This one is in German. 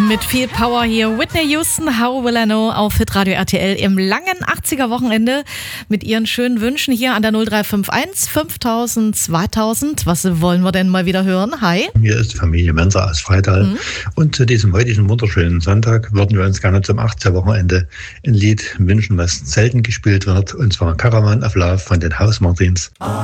Mit viel Power hier. Whitney Houston, How Will I Know auf Hitradio RTL im langen 80er-Wochenende mit ihren schönen Wünschen hier an der 0351 5000 2000. Was wollen wir denn mal wieder hören? Hi. Hier ist Familie Menser aus Freital. Und zu diesem heutigen wunderschönen Sonntag würden wir uns gerne zum 80er-Wochenende ein Lied wünschen, was selten gespielt wird, und zwar Caravan of Love von den House Martins.